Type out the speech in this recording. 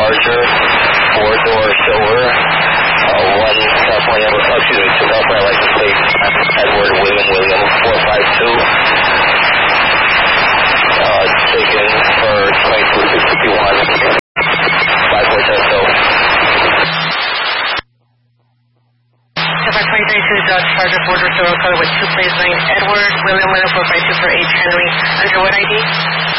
Charger, 4-door shower, 1 California, 2 California license plate, Edward William 452. Taken for 2251, 5-4 Testo. So 523 Dodge Charger, 4-door shower color with 2 plates, 9 Edward William 452 for H. Henry. Under what ID?